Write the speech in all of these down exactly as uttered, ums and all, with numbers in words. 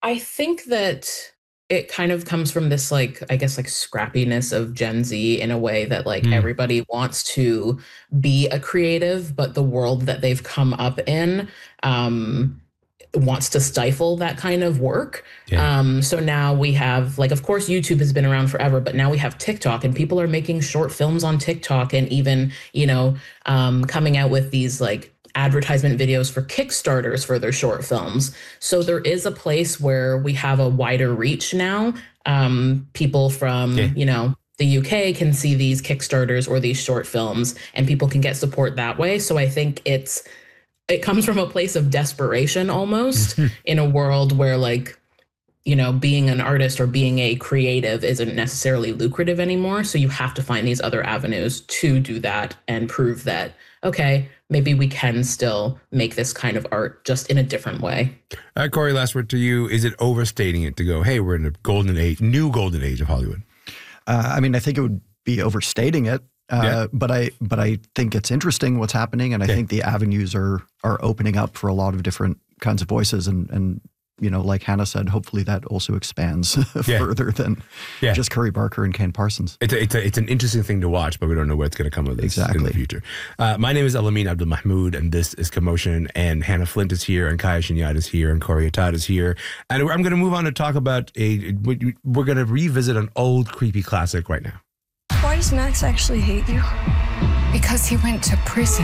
I think that it kind of comes from this, like, I guess, like, scrappiness of Gen Z in a way that, like, Mm. everybody wants to be a creative, but the world that they've come up in, um, wants to stifle that kind of work. Yeah. Um, so now we have, like, of course, YouTube has been around forever, but now we have TikTok, and people are making short films on TikTok and even, you know, um, coming out with these, like, advertisement videos for Kickstarters for their short films. So there is a place where we have a wider reach now. Um, people Yeah. from, you know, the U K can see these Kickstarters or these short films, and people can get support that way. So I think it's it comes from a place of desperation almost in a world where, like, you know, being an artist or being a creative isn't necessarily lucrative anymore. So you have to find these other avenues to do that and prove that, okay, maybe we can still make this kind of art just in a different way. Uh, Corey, last word to you. Is it overstating it to go, hey, we're in a golden age, new golden age of Hollywood? Uh, I mean, I think it would be overstating it. Uh, Yeah. But I but I think it's interesting what's happening, and I Yeah. think the avenues are are opening up for a lot of different kinds of voices, and and you know, like Hannah said, hopefully that also expands Yeah. further than Yeah. just Curry Barker and Ken Parsons. It's a, it's a, it's an interesting thing to watch, but we don't know what's going to come of this in the Exactly. future. Uh, my name is Elamin Abdul Mahmoud, and this is Commotion. And Hannah Flint is here, and Kaya Shinyad is here, and Corey Atad is here. And I'm going to move on to talk about a. We're going to revisit an old creepy classic right now. Why does Max actually hate you? Because he went to prison.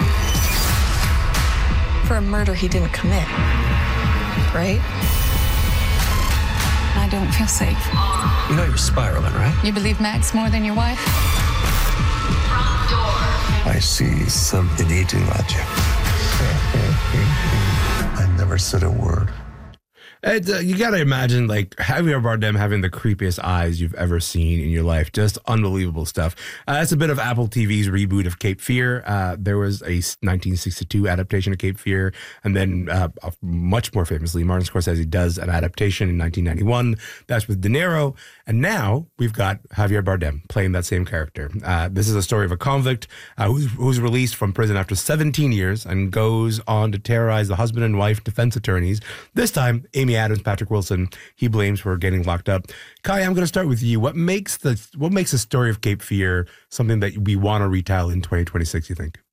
For a murder he didn't commit. Right? I don't feel safe. You know you're spiraling, right? You believe Max more than your wife? I see something eating at you. I never said a word. It's, uh, you got to imagine, like, Javier Bardem having the creepiest eyes you've ever seen in your life. Just unbelievable stuff. Uh, that's a bit of Apple T V's reboot of Cape Fear. Uh, there was a nineteen sixty-two adaptation of Cape Fear. And then, uh, much more famously, Martin Scorsese does an adaptation in nineteen ninety-one. That's with De Niro. And now we've got Javier Bardem playing that same character. Uh, this is a story of a convict uh, who's, who's released from prison after seventeen years and goes on to terrorize the husband and wife defense attorneys. This time, Amy Adams, Patrick Wilson, he blames for getting locked up. Kai, I'm going to start with you. What makes the what makes the story of Cape Fear something that we want to retell in twenty twenty-six, you think?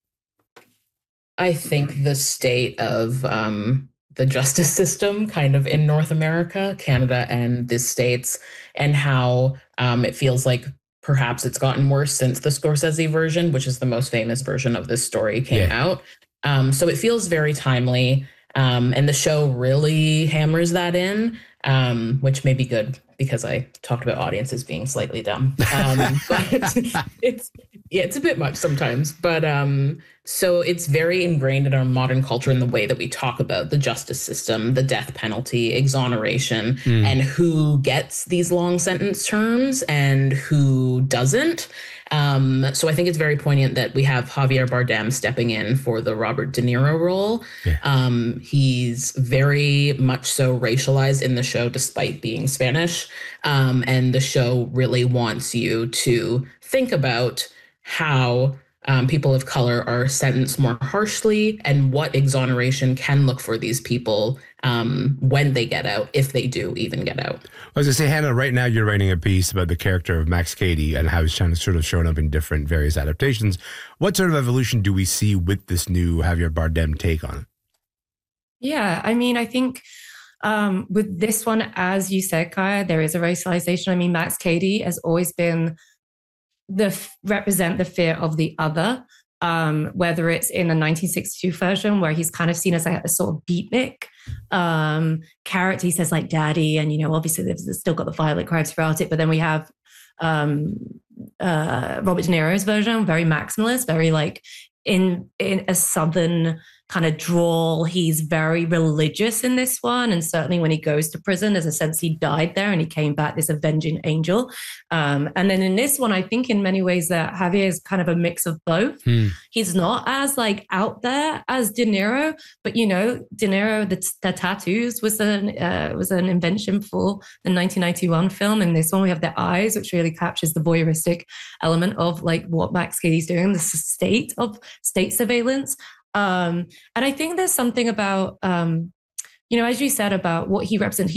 I think the state of um, the justice system kind of in North America, Canada, and the States, and how um, it feels like perhaps it's gotten worse since the Scorsese version, which is the most famous version of this story, came Yeah. out. Um, so it feels very timely. Um, and the show really hammers that in, um, which may be good because I talked about audiences being slightly dumb. Um, but it's yeah, it's a bit much sometimes. But um, so it's very ingrained in our modern culture in the way that we talk about the justice system, the death penalty, exoneration, Mm. and who gets these long sentence terms and who doesn't. Um, so I think it's very poignant that we have Javier Bardem stepping in for the Robert De Niro role. Yeah. Um, he's very much so racialized in the show, despite being Spanish. Um, and the show really wants you to think about how um, people of color are sentenced more harshly and what exoneration can look for these people um, when they get out, if they do even get out. I was going to say, Hannah, right now you're writing a piece about the character of Max Cady and how he's trying to sort of shown up in different various adaptations. What sort of evolution do we see with this new Javier Bardem take on it? Yeah, I mean, I think um, with this one, as you said, Kaya, there is a racialization. I mean, Max Cady has always been the represent the fear of the other, um, whether it's in the nineteen sixty-two version where he's kind of seen as a, a sort of beatnik um, character. He says like daddy, and, you know, obviously there's still got the violent crimes throughout it. But then we have um, uh, Robert De Niro's version, very maximalist, very like in in a southern kind of drawl. He's very religious in this one. And certainly when he goes to prison, there's a sense he died there and he came back this avenging angel. Um, and then in this one, I think in many ways that Javier is kind of a mix of both. Hmm. He's not as like out there as De Niro, but, you know, De Niro, the, the tattoos was an, uh, was an invention for the nineteen ninety-one film. And this one, we have the eyes, which really captures the voyeuristic element of like what Max Cady's doing, the state of state surveillance. Um, and I think there's something about, um, you know, as you said about what he represents.